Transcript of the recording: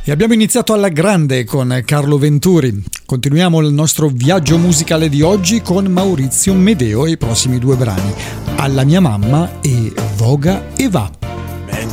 E abbiamo iniziato alla grande con Carlo Venturi. Continuiamo il nostro viaggio musicale di oggi con Maurizio Medeo e i prossimi due brani, Alla mia mamma e Voga e va.